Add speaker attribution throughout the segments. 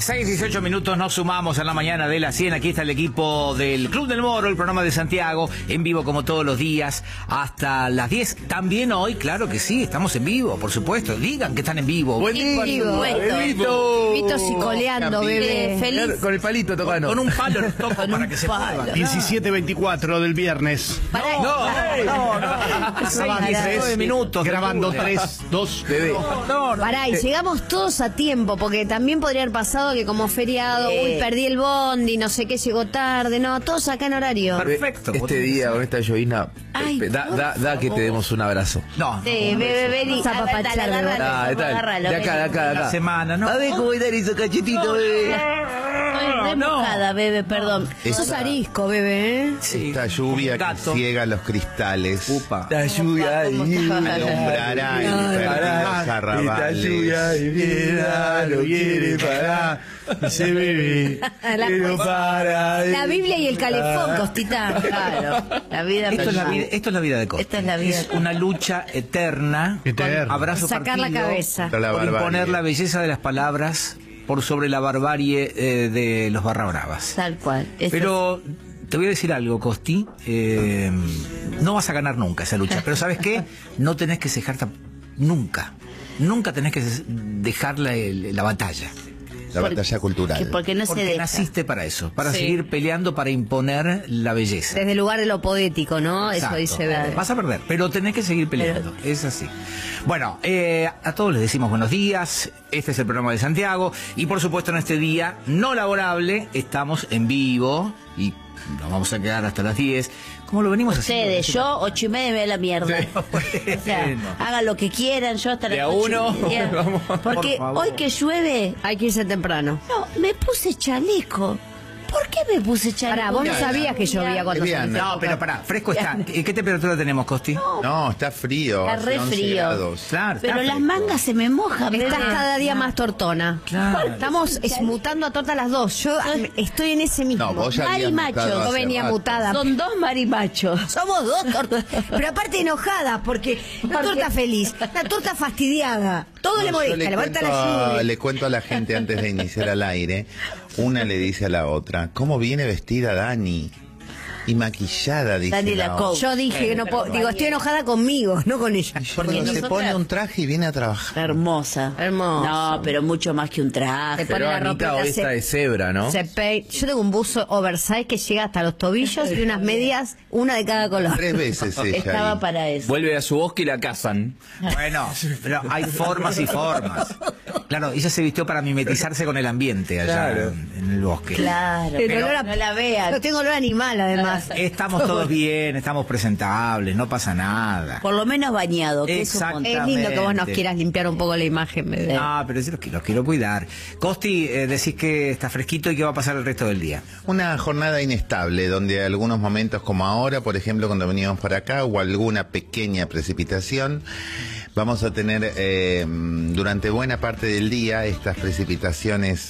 Speaker 1: 6:18 minutos, nos sumamos a la mañana de la 100. Aquí está el equipo del Club del Moro, el programa de Santiago, en vivo como todos los días, hasta las 10. También hoy, claro que sí, estamos en vivo, por supuesto. Digan que están en vivo.
Speaker 2: Buenísimo,
Speaker 3: Vivitos y coleando, bebé.
Speaker 2: Feliz. Con el palito tocando.
Speaker 1: Con un palo los toco para que se muevan.
Speaker 4: 17:24 del viernes.
Speaker 1: No. 6:19 minutos.
Speaker 4: Grabando 3, 2, bebé.
Speaker 3: Pará, y llegamos todos a tiempo, porque también podría haber pasado que como feriado, uy, perdí el bondi, no sé qué, llegó tarde, no, todos acá en horario.
Speaker 1: Perfecto.
Speaker 2: Este día, con esta llovina, da que te demos un abrazo.
Speaker 1: No.
Speaker 3: Bebé, vení, agárralo.
Speaker 2: De acá.
Speaker 1: La semana, ¿no?
Speaker 2: A ver cómo está esos cachetitos, bebé.
Speaker 3: Estoy mojada, bebé, perdón. Sos arisco, bebé, ¿eh?
Speaker 1: Sí.
Speaker 5: Esta lluvia
Speaker 1: Gato.
Speaker 5: que ciega los cristales.
Speaker 1: Upa.
Speaker 2: La lluvia
Speaker 5: Alumbrará el perdidos arrabales.
Speaker 4: y piedra no quiere parar. Dice bebé, pero para.
Speaker 3: La Biblia y el calefón, Costita.
Speaker 6: Claro, la vida
Speaker 1: Esto es la vida de Costa.
Speaker 6: Esta es la vida.
Speaker 1: Es una lucha eterna.
Speaker 4: Eterna.
Speaker 1: Abrazo
Speaker 3: Sacar la
Speaker 1: partido,
Speaker 3: cabeza.
Speaker 5: Contra la
Speaker 1: por
Speaker 5: barbarie.
Speaker 1: imponer la belleza de las palabras por sobre la barbarie de los barra bravas.
Speaker 6: Tal cual.
Speaker 1: Pero te voy a decir algo, Costi. No vas a ganar nunca esa lucha. Pero ¿sabes qué? No tenés que cejar nunca. Nunca tenés que dejar la batalla.
Speaker 5: La batalla cultural.
Speaker 6: Porque no se
Speaker 1: Porque
Speaker 6: deja.
Speaker 1: naciste para eso. Para seguir peleando, para imponer la belleza.
Speaker 3: Desde el lugar de lo poético, ¿no?
Speaker 1: Exacto.
Speaker 3: Eso dice bebé.
Speaker 1: Vas a perder, pero tenés que seguir peleando. Es así. Bueno, a todos les decimos buenos días. Este es el programa de Santiago. Y por supuesto, en este día no laborable, estamos en vivo. Y nos vamos a quedar hasta las 10. ¿Cómo lo venimos haciendo?
Speaker 6: Ustedes, yo 8:30 me voy a la mierda. O sea, hagan lo que quieran, yo hasta
Speaker 2: De
Speaker 6: las
Speaker 2: a
Speaker 6: 8:30.
Speaker 2: uno, vamos.
Speaker 6: Porque
Speaker 1: Por favor.
Speaker 6: hoy que llueve,
Speaker 3: Hay que irse temprano.
Speaker 6: no, me puse chaleco. ¿Por qué me puse chaleco?
Speaker 3: Pará, vos no sabías que llovía cuando
Speaker 5: Bien.
Speaker 3: saliste.
Speaker 1: No, pero pará, fresco está. ¿Qué temperatura tenemos, Costi?
Speaker 5: No, está frío.
Speaker 6: Está
Speaker 5: hace
Speaker 6: re
Speaker 5: 11
Speaker 6: frío.
Speaker 5: grados.
Speaker 1: Claro,
Speaker 6: Pero
Speaker 1: está
Speaker 6: las
Speaker 1: fresco.
Speaker 6: mangas se me mojan.
Speaker 3: Estás
Speaker 6: bebé.
Speaker 3: cada día más tortona.
Speaker 1: Claro.
Speaker 3: Estamos mutando a torta las dos. Yo estoy en ese mismo.
Speaker 5: No, vos ya
Speaker 6: Mari
Speaker 5: habías
Speaker 6: macho.
Speaker 5: mutado
Speaker 3: Yo
Speaker 5: hace
Speaker 3: venía
Speaker 5: rato.
Speaker 3: mutada.
Speaker 6: Son dos marimachos.
Speaker 3: Somos dos tortas. Pero aparte enojadas, porque la torta feliz, la torta fastidiada. Todo le
Speaker 5: No, yo
Speaker 3: molesta, levanta la lluvia.
Speaker 5: le cuento a la gente antes de iniciar al aire. Una le dice a la otra, ¿cómo viene vestida Dani? Y maquillada, dice
Speaker 6: Dani
Speaker 5: la
Speaker 6: la
Speaker 5: otra.
Speaker 6: coach.
Speaker 3: Yo dije que no puedo, digo, estoy enojada conmigo, no con ella.
Speaker 5: Porque se
Speaker 6: nosotras-
Speaker 5: pone un traje y viene a trabajar.
Speaker 6: Hermosa.
Speaker 3: Hermoso.
Speaker 6: No, pero mucho más que un traje.
Speaker 3: Se pone
Speaker 2: Pero
Speaker 3: la
Speaker 2: Anita
Speaker 3: ropita,
Speaker 2: hoy está de cebra, ¿no?
Speaker 3: Yo tengo un buzo oversize que llega hasta los tobillos y unas medias, una de cada color.
Speaker 5: 3 veces ella.
Speaker 6: Estaba
Speaker 5: ahí.
Speaker 6: para eso.
Speaker 2: Vuelve a su bosque y la cazan.
Speaker 1: Bueno, pero hay formas y formas. Claro, ella se vistió para mimetizarse con el ambiente allá
Speaker 2: Claro.
Speaker 1: en el bosque.
Speaker 6: Claro.
Speaker 3: El
Speaker 6: Pero
Speaker 3: olor a-
Speaker 6: no la vean.
Speaker 3: Yo tengo olor a animal, además.
Speaker 1: Estamos todos bien, estamos presentables, no pasa nada.
Speaker 6: Por lo menos bañado, que es un
Speaker 1: Exacto.
Speaker 6: montón.
Speaker 3: Es lindo que vos nos
Speaker 1: Exactamente.
Speaker 3: quieras limpiar un poco la imagen, bebé.
Speaker 1: No, pero sí los quiero cuidar. Costi, decís que está fresquito y que va a pasar el resto del día.
Speaker 5: Una jornada inestable, donde algunos momentos como ahora, por ejemplo, cuando veníamos para acá, o alguna pequeña precipitación. Vamos a tener durante buena parte del día estas precipitaciones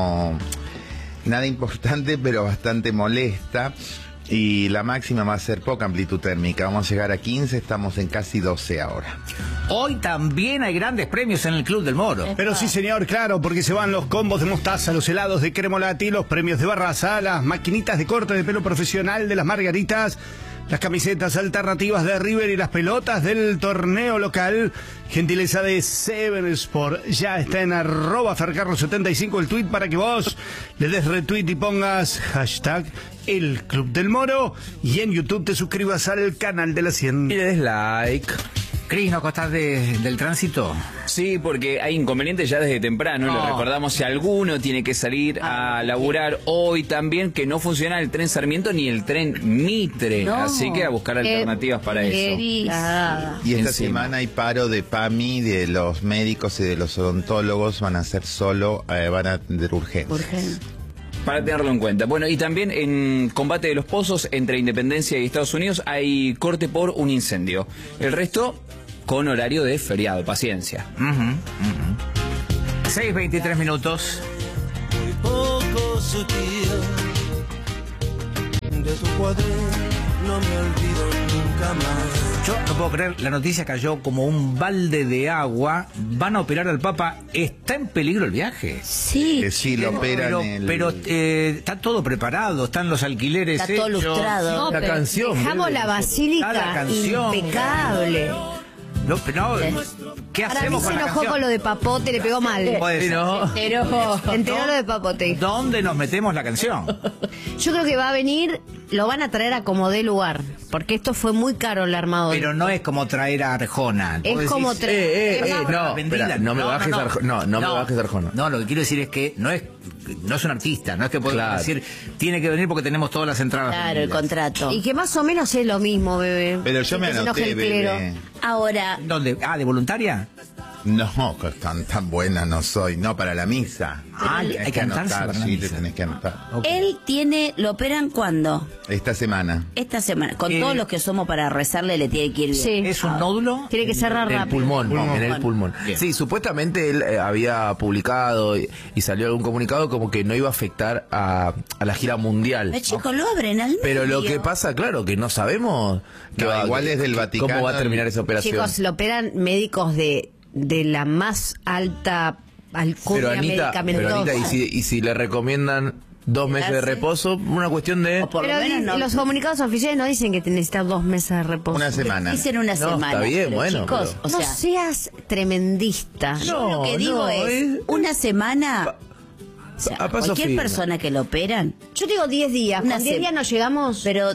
Speaker 5: nada importante, pero bastante molesta. Y la máxima va a ser poca amplitud térmica. Vamos a llegar a 15, estamos en casi 12 ahora.
Speaker 1: Hoy también hay grandes premios en el Club del Moro.
Speaker 4: Pero sí, señor, claro, porque se van los combos de mostaza, los helados de Cremolati, los premios de Barraza, las maquinitas de corte de pelo profesional de las Margaritas, las camisetas alternativas de River y las pelotas del torneo local. Gentileza de Seven Sport. Ya está en @fercarro75 el tweet para que vos le des retweet y pongas hashtag el Club del Moro. Y en YouTube te suscribas al canal de la 100.
Speaker 2: Y le des like.
Speaker 1: Cris, ¿no costás del tránsito?
Speaker 2: Sí, porque hay inconvenientes ya desde temprano.
Speaker 1: No.
Speaker 2: Le recordamos si alguno tiene que salir a laburar hoy también, que no funciona el tren Sarmiento ni el tren Mitre.
Speaker 6: No.
Speaker 2: Así que a buscar alternativas para eso.
Speaker 5: Y esta
Speaker 2: Encima.
Speaker 5: semana hay paro de PAMI, de los médicos y de los odontólogos. Van a ser van a atender urgencias.
Speaker 6: Urgente.
Speaker 2: Para tenerlo en cuenta. Bueno, y también en combate de los pozos entre Independencia y Estados Unidos hay corte por un incendio. El resto con horario de feriado. Paciencia.
Speaker 1: 6:23 minutos.
Speaker 7: Muy poco sutil de tu cuadril no me olvido nunca más.
Speaker 1: Yo no puedo creer, la noticia cayó como un balde de agua. Van a operar al Papa. ¿Está en peligro el viaje?
Speaker 6: Sí.
Speaker 5: Sí, lo operan.
Speaker 1: Pero está todo preparado, están los alquileres
Speaker 6: Está todo
Speaker 1: hechos.
Speaker 6: lustrado.
Speaker 3: No,
Speaker 8: La
Speaker 3: pero
Speaker 8: canción,
Speaker 3: dejamos la
Speaker 1: Ah, la
Speaker 3: basílica
Speaker 1: canción.
Speaker 3: impecable.
Speaker 1: No, ¿qué
Speaker 3: Para mí
Speaker 1: hacemos
Speaker 3: se
Speaker 1: con la
Speaker 3: enojó
Speaker 1: canción?
Speaker 3: con lo de Papote, le pegó mal.
Speaker 1: Puede ser.
Speaker 3: Se enteró lo de Papote.
Speaker 1: ¿Dónde nos metemos la canción?
Speaker 3: Yo creo que va a venir, lo van a traer a como dé lugar, porque esto fue muy caro el armado.
Speaker 1: Pero no es como traer a Arjona.
Speaker 3: Es
Speaker 1: Vos
Speaker 3: como
Speaker 1: decís,
Speaker 3: traer...
Speaker 8: no,
Speaker 1: vendila.
Speaker 8: espera, no me bajes Arjona. No me bajes Arjona.
Speaker 1: No, lo que quiero decir es que no es un artista, no es que podemos
Speaker 8: Claro.
Speaker 1: decir tiene que venir porque tenemos todas las entradas.
Speaker 6: Claro, el
Speaker 1: vendidas.
Speaker 6: contrato.
Speaker 3: Y que más o menos es lo mismo, bebé.
Speaker 5: Pero yo me
Speaker 3: Que se enoje
Speaker 5: anoté,
Speaker 3: el clero.
Speaker 5: bebé.
Speaker 6: Ahora,
Speaker 1: ¿Dónde? Ah, ¿de voluntaria?
Speaker 5: No, que tan buena no soy. No, para la misa.
Speaker 1: Ah,
Speaker 5: Tenés
Speaker 1: hay que anotarse
Speaker 5: anotar,
Speaker 1: para la
Speaker 5: sí,
Speaker 1: misa.
Speaker 5: te tenés que anotar.
Speaker 1: Ok.
Speaker 6: él lo operan ¿cuándo?
Speaker 5: Esta semana.
Speaker 6: Esta semana. Con todos los que somos para rezarle le tiene que ir bien.
Speaker 3: Sí.
Speaker 1: ¿Es un nódulo?
Speaker 3: Tiene que cerrar
Speaker 8: En el
Speaker 3: rápido.
Speaker 8: pulmón, en el pulmón.
Speaker 1: Bien.
Speaker 8: Sí, supuestamente él había publicado y salió algún comunicado como que no iba a afectar a la gira mundial.
Speaker 6: Los chicos lo abren al medio.
Speaker 8: Pero lo que pasa, claro, que no sabemos
Speaker 5: No, igual es del Vaticano.
Speaker 8: cómo va a terminar esa operación.
Speaker 3: Chicos, lo operan médicos de la más alta
Speaker 8: pero
Speaker 3: alcurnia
Speaker 8: Anita,
Speaker 3: medicamentosa.
Speaker 8: y si le recomiendan 2 meses de
Speaker 6: ¿Quedarse?
Speaker 8: reposo, una cuestión de...
Speaker 6: O por
Speaker 3: Pero
Speaker 6: lo menos no.
Speaker 3: los comunicados oficiales no dicen que te necesitas 2 meses de reposo.
Speaker 5: Una semana.
Speaker 6: Dicen una
Speaker 8: No,
Speaker 6: semana.
Speaker 8: está bien,
Speaker 6: pero
Speaker 8: bueno,
Speaker 6: chicos,
Speaker 8: pero-
Speaker 6: o
Speaker 3: No
Speaker 6: sea,
Speaker 3: seas tremendista.
Speaker 6: yo lo que
Speaker 8: No,
Speaker 6: digo
Speaker 8: no,
Speaker 6: es una semana. O sea,
Speaker 8: a paso
Speaker 6: cualquier
Speaker 8: firme.
Speaker 6: persona que lo operan,
Speaker 3: Yo digo 10 días.
Speaker 6: Una
Speaker 3: Con 10
Speaker 6: se-
Speaker 3: días no llegamos.
Speaker 6: pero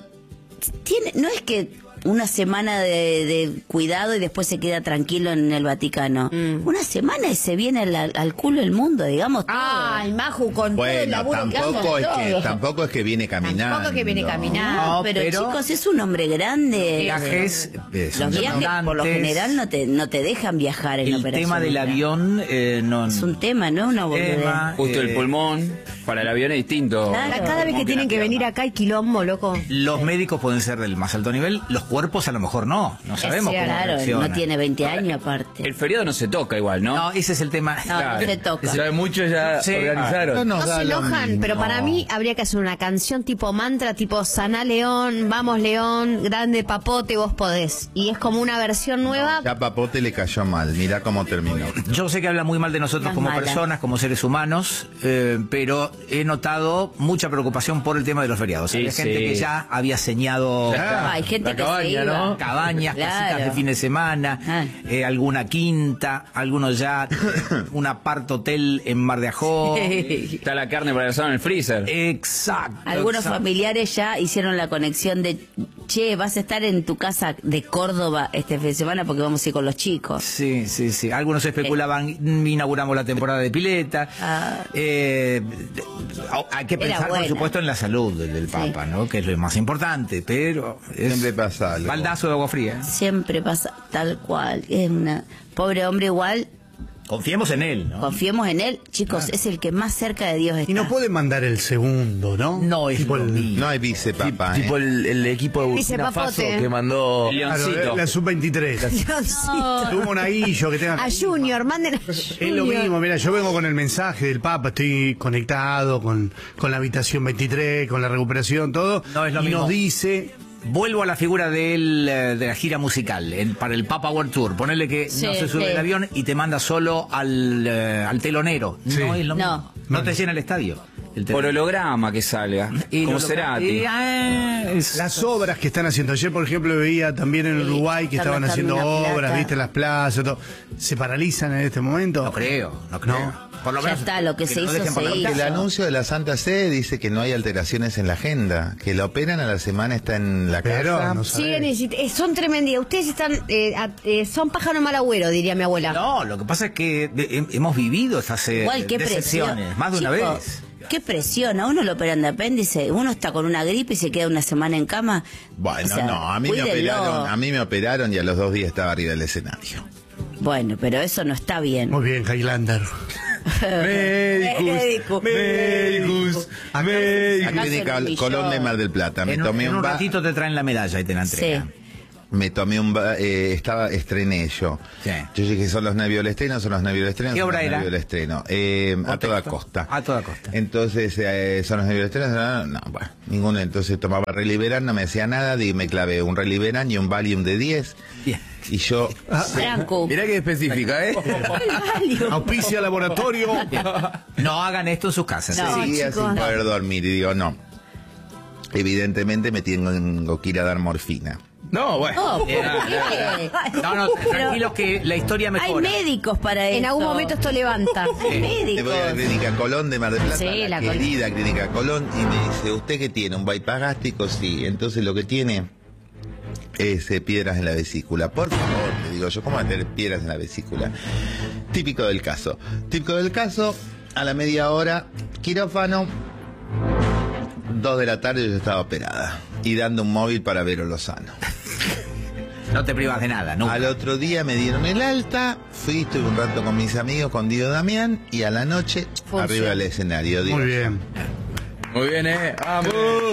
Speaker 6: no es que una semana de cuidado y después se queda tranquilo en el Vaticano. Una semana y se viene al culo el mundo, digamos. todo.
Speaker 3: Ay, Maju, con todo el
Speaker 5: Bueno,
Speaker 3: laburo que
Speaker 5: tampoco es que viene caminando.
Speaker 3: Tampoco es que viene caminando.
Speaker 6: No,
Speaker 1: No,
Speaker 6: pero,
Speaker 1: pero-
Speaker 6: chicos, es un hombre grande.
Speaker 1: Viajes, son
Speaker 6: Los viajes por lo
Speaker 1: demandantes.
Speaker 6: general no te dejan viajar en
Speaker 1: El
Speaker 6: operación.
Speaker 1: tema del avión no
Speaker 6: Es un tema, ¿no? Una boludez.
Speaker 1: tema,
Speaker 2: Justo el pulmón, para el avión es distinto.
Speaker 6: Claro.
Speaker 3: Cada vez que
Speaker 2: Pulmón
Speaker 3: tienen que
Speaker 2: la
Speaker 3: venir
Speaker 2: pierna.
Speaker 3: acá hay quilombo, loco.
Speaker 1: Los médicos pueden ser del más alto nivel, los cuerpos a lo mejor no sabemos cómo
Speaker 6: Claro,
Speaker 1: reaccionan.
Speaker 6: no tiene 20 años aparte.
Speaker 2: El feriado no se toca igual, ¿no?
Speaker 1: No, ese es el tema.
Speaker 6: No, no se toca.
Speaker 8: Ya muchos ya
Speaker 1: Sí.
Speaker 8: organizaron.
Speaker 3: No
Speaker 5: nos da
Speaker 3: se
Speaker 5: lo
Speaker 3: enojan,
Speaker 5: mismo.
Speaker 3: pero para mí habría que hacer una canción tipo mantra, tipo Saná León, Vamos León, Grande Papote, vos podés. Y es como una versión nueva.
Speaker 5: Ya Papote le cayó mal. Mirá cómo terminó.
Speaker 1: Yo sé que habla muy mal de nosotros
Speaker 6: Las
Speaker 1: como
Speaker 6: malas.
Speaker 1: personas, como seres humanos, pero he notado mucha preocupación por el tema de los feriados.
Speaker 2: Sí,
Speaker 1: Había gente
Speaker 2: sí.
Speaker 1: que ya había señado
Speaker 6: Hay gente
Speaker 8: la
Speaker 6: que
Speaker 8: cabaña,
Speaker 6: se iba.
Speaker 8: ¿no?
Speaker 1: cabañas,
Speaker 6: Claro.
Speaker 1: casitas de fin de semana,
Speaker 6: Ah.
Speaker 1: alguna quinta, algunos ya un apart hotel en Mar de Ajó.
Speaker 2: Está la carne para el asado en el freezer.
Speaker 1: Exacto.
Speaker 6: Algunos
Speaker 1: exacto.
Speaker 6: familiares ya hicieron la conexión de, che, vas a estar en tu casa de Córdoba este fin de semana porque vamos a ir con los chicos.
Speaker 1: Sí, sí, sí. Algunos especulaban, inauguramos la temporada de pileta.
Speaker 6: Ah.
Speaker 1: Hay que
Speaker 6: Era
Speaker 1: pensar, por
Speaker 6: buena.
Speaker 1: supuesto, en la salud del Papa, ¿no? Que es lo más importante, pero es
Speaker 5: Siempre pasa algo.
Speaker 1: baldazo de agua fría.
Speaker 6: Siempre pasa tal cual. Es una pobre hombre igual.
Speaker 1: Confiemos en él, ¿no?
Speaker 6: Confiemos en él. Chicos, es el que más cerca de Dios está.
Speaker 4: Y no pueden mandar el segundo, ¿no?
Speaker 1: No es
Speaker 4: Tipo
Speaker 1: lo
Speaker 4: el-
Speaker 1: mismo.
Speaker 5: No hay vicepapa,
Speaker 8: Tipo el equipo de
Speaker 3: Dice
Speaker 8: Burkina Faso
Speaker 3: Papote.
Speaker 8: que mandó...
Speaker 2: El
Speaker 4: Claro,
Speaker 2: leoncito.
Speaker 4: la sub-23. Tuvo un aguillo que tenga...
Speaker 3: A Junior, manden a
Speaker 4: Es lo
Speaker 3: Junior.
Speaker 4: mismo, mira, yo vengo con el mensaje del Papa, estoy conectado con la habitación 23, con la recuperación, todo.
Speaker 1: No es lo
Speaker 4: y
Speaker 1: mismo.
Speaker 4: nos dice...
Speaker 1: Vuelvo a la figura de la gira musical, para el Papa World Tour. Ponerle que
Speaker 6: Sí,
Speaker 1: no se sube
Speaker 6: sí.
Speaker 1: al avión y te manda solo al telonero.
Speaker 4: Sí.
Speaker 1: No es lo
Speaker 6: No.
Speaker 1: mismo. No te llena el estadio. El
Speaker 2: Por
Speaker 1: telonero.
Speaker 2: holograma que salga.
Speaker 1: Y
Speaker 2: Como
Speaker 1: lo-
Speaker 2: Cerati.
Speaker 1: y, es-
Speaker 4: Las obras que están haciendo. Ayer, por ejemplo, veía también en
Speaker 6: Sí,
Speaker 4: Uruguay que
Speaker 6: están
Speaker 4: estaban
Speaker 6: gastando
Speaker 4: haciendo
Speaker 6: una
Speaker 4: obras,
Speaker 6: plata.
Speaker 4: viste, las plazas, todo. ¿Se paralizan en este momento?
Speaker 1: No creo.
Speaker 4: No.
Speaker 1: Por lo
Speaker 6: Ya
Speaker 1: menos
Speaker 6: está, lo que se
Speaker 1: no
Speaker 6: hizo,
Speaker 1: dejen
Speaker 6: se
Speaker 1: por la
Speaker 6: hizo.
Speaker 1: mitad.
Speaker 5: El anuncio de la Santa Sede dice que no hay alteraciones en la agenda, que la operan a la semana está en la
Speaker 4: Pero
Speaker 5: casa.
Speaker 4: no sabés.
Speaker 3: Siguen son tremendas. Ustedes están, son pájaro mal agüero, diría mi abuela.
Speaker 1: No, lo que pasa es que hemos vivido estas
Speaker 6: Igual, qué presión.
Speaker 1: decepciones, más de una
Speaker 6: Chicos,
Speaker 1: vez.
Speaker 6: Qué presión. A uno lo operan de apéndice, uno está con una gripe y se queda una semana en cama.
Speaker 5: Bueno,
Speaker 6: O sea,
Speaker 5: no, a mí me operaron y a los 2 días estaba arriba del escenario.
Speaker 6: Bueno, pero eso no está bien.
Speaker 4: Muy bien, Highlander.
Speaker 6: Médicos.
Speaker 8: Médicos,
Speaker 5: La
Speaker 6: Acá
Speaker 5: clínica
Speaker 6: se lo
Speaker 5: Colón de
Speaker 6: humilló.
Speaker 5: Mar del Plata. Me
Speaker 1: En
Speaker 5: tomé
Speaker 1: un
Speaker 5: un
Speaker 1: ratito te traen la medalla y te la entregan.
Speaker 6: Sí.
Speaker 5: me tomé estrené yo.
Speaker 1: Sí.
Speaker 5: Yo dije, son los nervios del estreno, son los nervios del estreno.
Speaker 1: ¿Qué
Speaker 5: son
Speaker 1: obra
Speaker 5: los
Speaker 1: era?
Speaker 5: nervios del estreno. A toda costa.
Speaker 1: A toda costa.
Speaker 5: Entonces, son los nervios del estreno. No, bueno, ninguno. Entonces tomaba Reliberan, no me hacía nada, y me clavé un Reliberan y un Valium de 10.
Speaker 1: Bien.
Speaker 5: Y yo...
Speaker 6: Franco.
Speaker 8: Mirá que específica, ¿eh?
Speaker 4: Auspicia laboratorio.
Speaker 1: No hagan esto en sus casas.
Speaker 6: No.
Speaker 1: ¿eh?
Speaker 5: seguía
Speaker 6: chicos,
Speaker 5: sin
Speaker 6: no.
Speaker 5: poder dormir. Y digo, no. Evidentemente me tengo que ir a dar morfina.
Speaker 8: No, bueno.
Speaker 6: No, ¿por qué?
Speaker 1: No, tranquilos que la historia
Speaker 6: Hay
Speaker 1: mejora.
Speaker 6: médicos para eso.
Speaker 3: En algún momento esto levanta.
Speaker 6: Hay
Speaker 5: Me
Speaker 6: médicos.
Speaker 5: voy a la Clínica Colón de Mar del Plata,
Speaker 3: Sí,
Speaker 5: la
Speaker 3: la
Speaker 5: querida Clínica Colón, y me dice, ¿usted qué tiene? ¿Un bypass gástrico? Sí. Entonces lo que tiene es piedras en la vesícula. Por favor, le digo yo, ¿cómo va a tener piedras en la vesícula? Típico del caso. Típico del caso, a la media hora, quirófano, 2 de la tarde yo ya estaba operada. Y dando un móvil para Vero Lozano.
Speaker 1: No te privas de nada, nunca.
Speaker 5: Al otro día me dieron el alta, fui, estuve un rato con mis amigos, con Diego Damián, y a la noche, arriba del escenario. Digo,
Speaker 4: Muy bien.
Speaker 8: Muy bien, ¡vamos!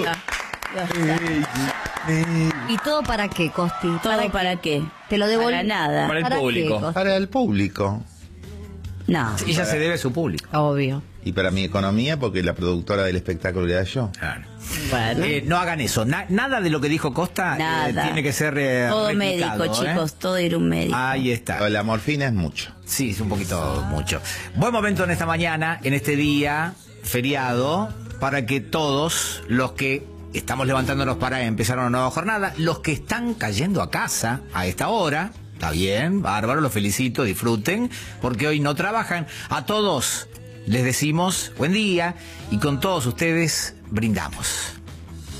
Speaker 3: ¿Y todo para qué, Costi?
Speaker 6: ¿Todo para qué?
Speaker 3: Te lo devuelvo.
Speaker 6: Para nada.
Speaker 2: Para el
Speaker 3: ¿Para qué,
Speaker 2: público.
Speaker 3: Costi?
Speaker 5: para el público.
Speaker 6: No.
Speaker 1: Ella se debe a su público.
Speaker 3: Obvio.
Speaker 5: Y para mi economía, porque la productora del espectáculo era yo.
Speaker 1: Claro.
Speaker 6: Bueno.
Speaker 1: No hagan eso. Nada de lo que dijo Costa
Speaker 6: Nada.
Speaker 1: tiene que ser
Speaker 6: Todo
Speaker 1: replicado,
Speaker 6: médico, chicos. Todo ir un médico.
Speaker 1: Ahí está.
Speaker 5: La morfina es mucho.
Speaker 1: Sí, es un poquito mucho. Buen momento en esta mañana, en este día feriado, para que todos los que estamos levantándonos para empezar una nueva jornada, los que están cayendo a casa a esta hora, está bien, bárbaro, los felicito, disfruten, porque hoy no trabajan. A todos les decimos buen día y con todos ustedes brindamos.